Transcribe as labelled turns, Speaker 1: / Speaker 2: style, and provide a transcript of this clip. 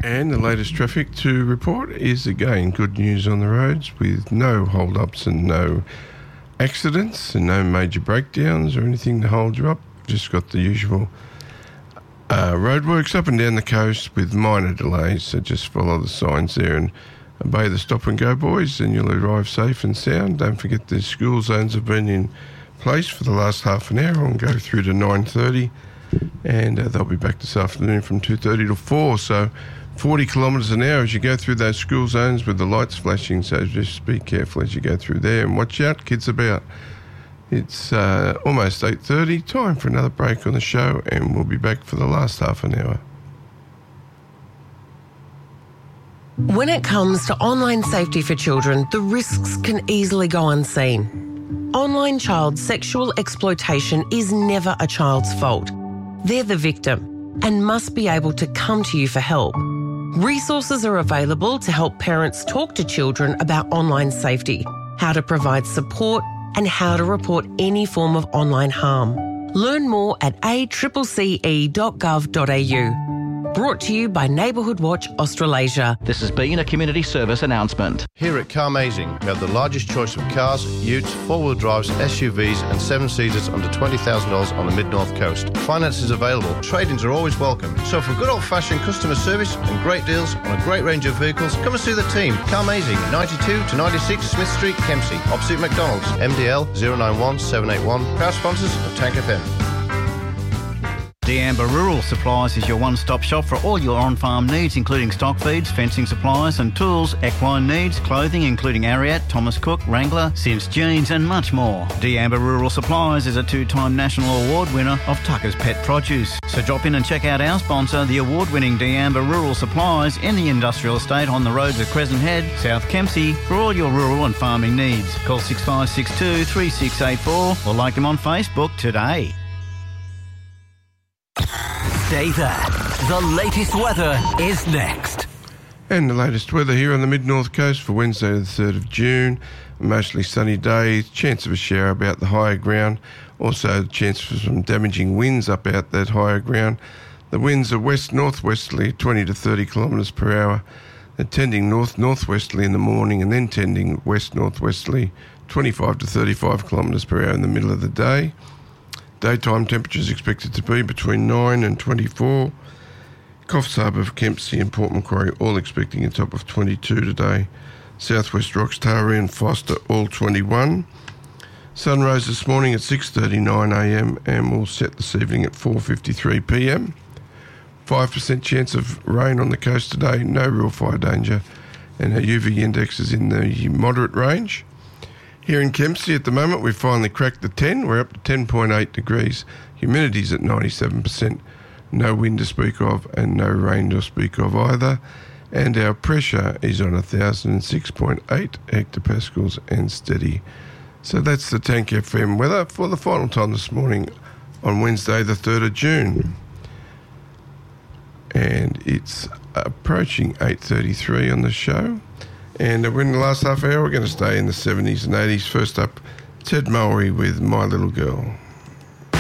Speaker 1: And the latest traffic to report is again good news on the roads with no hold-ups and no accidents and no major breakdowns or anything to hold you up. Just got the usual roadworks up and down the coast with minor delays, so just follow the signs there and obey the stop and go, boys, and you'll arrive safe and sound. Don't forget the school zones have been in place for the last half an hour and go through to 9:30, and they'll be back this afternoon from 2:30 to 4, so 40 kilometres an hour as you go through those school zones with the lights flashing, so just be careful as you go through there and watch out, kids about. It's almost 8:30, time for another break on the show, and we'll be back for the last half an hour.
Speaker 2: When it comes to online safety for children, the risks can easily go unseen. Online child sexual exploitation is never a child's fault. They're the victim and must be able to come to you for help. Resources are available to help parents talk to children about online safety, how to provide support, and how to report any form of online harm. Learn more at accce.gov.au. Brought to you by Neighbourhood Watch Australasia.
Speaker 3: This has been a community service announcement.
Speaker 4: Here at Carmazing, we have the largest choice of cars, utes, four-wheel drives, SUVs and seven-seaters under $20,000 on the mid-north coast. Finance is available. Trade-ins are always welcome. So for good old-fashioned customer service and great deals on a great range of vehicles, come and see the team. Carmazing, 92 to 96 Smith Street, Kempsey, opposite McDonald's. MDL 091 781. Proud sponsors of Tank FM.
Speaker 5: D'Amber Rural Supplies is your one-stop shop for all your on-farm needs, including stock feeds, fencing supplies and tools, equine needs, clothing including Ariat, Thomas Cook, Wrangler, Sims Jeans and much more. D'Amber Rural Supplies is a two-time national award winner of Tucker's Pet Produce. So drop in and check out our sponsor, the award-winning D'Amber Rural Supplies in the industrial estate on the roads of Crescent Head, South Kempsey, for all your rural and farming needs. Call 6562 3684 or like them on Facebook today.
Speaker 6: Stay there. The latest weather is next.
Speaker 1: And the latest weather here on the mid-north coast for Wednesday the 3rd of June. A mostly sunny day, chance of a shower about the higher ground. Also chance for some damaging winds up out that higher ground. The winds are west-northwesterly, 20 to 30 kilometres per hour. They're tending north-northwesterly in the morning and then tending west-northwesterly, 25 to 35 kilometres per hour in the middle of the day. Daytime temperatures expected to be between 9 and 24. Coffs Harbour, Kempsey and Port Macquarie all expecting a top of 22 today. Southwest Rocks, Taree and Foster all 21. Sun rose this morning at 6:39am and will set this evening at 4:53pm. 5% chance of rain on the coast today, no real fire danger, and our UV index is in the moderate range. Here in Kempsey at the moment, we've finally cracked the 10. We're up to 10.8 degrees. Humidity's at 97%. No wind to speak of and no rain to speak of either. And our pressure is on 1,006.8 hectopascals and steady. So that's the Tank FM weather for the final time this morning on Wednesday the 3rd of June. And it's approaching 8:33 on the show. And in the last half hour, we're going to stay in the 70s and 80s. First up, Ted Mowry with My Little Girl.